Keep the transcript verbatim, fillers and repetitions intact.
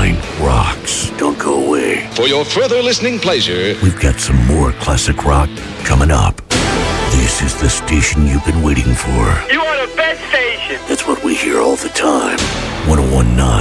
nine rocks. Don't go away. For your further listening pleasure, we've got some more classic rock coming up. This is the station you've been waiting for. You are the best station. That's what we hear all the time. one oh one point nine